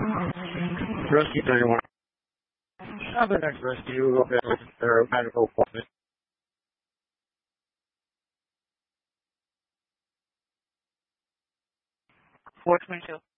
Rescue 31. The next rescue will be their medical appointment. 422.